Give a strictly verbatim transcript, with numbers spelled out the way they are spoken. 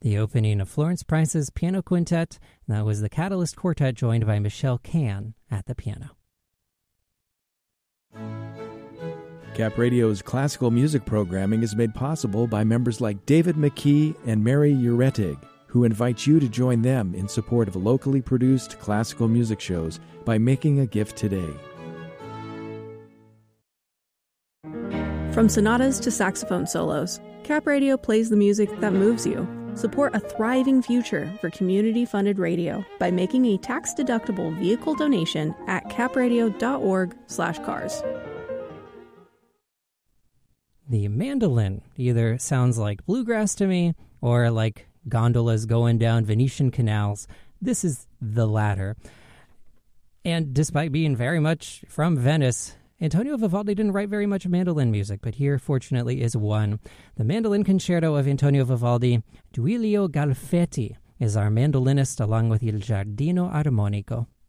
The opening of Florence Price's Piano Quintet, and that was the Catalyst Quartet joined by Michelle Can at the piano. Cap Radio's classical music programming is made possible by members like David McKee and Mary Uretig, who invite you to join them in support of locally produced classical music shows by making a gift today. From sonatas to saxophone solos, Cap Radio plays the music that moves you. Support a thriving future for community-funded radio by making a tax-deductible vehicle donation at capradio.org slash cars. The mandolin either sounds like bluegrass to me or like gondolas going down Venetian canals. This is the latter. And despite being very much from Venice, Antonio Vivaldi didn't write very much mandolin music, but here, fortunately, is one. The Mandolin Concerto of Antonio Vivaldi. Duilio Galfetti is our mandolinist along with Il Giardino Armonico.